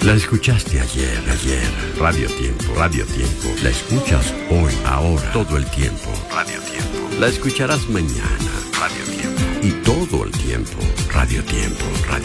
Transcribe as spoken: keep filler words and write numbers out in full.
La escuchaste ayer, ayer. Radio Tiempo, Radio Tiempo. La escuchas hoy, ahora, todo el tiempo. Radio Tiempo. La escucharás mañana. Radio Tiempo. Y todo el tiempo. Radio Tiempo, Radio